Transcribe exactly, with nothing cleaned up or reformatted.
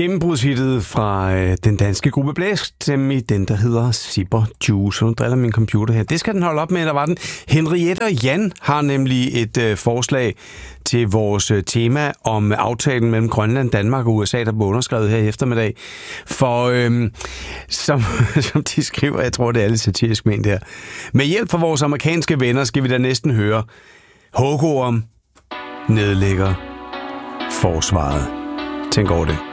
Gennembrudshittet fra øh, den danske gruppe Blæst, nemlig den, der hedder Zipper Juice. Nu driller min computer her. Det skal den holde op med, der var den. Henriette og Jan har nemlig et øh, forslag til vores øh, tema om aftalen mellem Grønland, Danmark og U S A, der blev underskrevet her i eftermiddag. For øh, som, som de skriver, jeg tror, det er lidt satirisk ment her. Med hjælp fra vores amerikanske venner skal vi da næsten høre H K om nedlægger forsvaret. Tænk over det.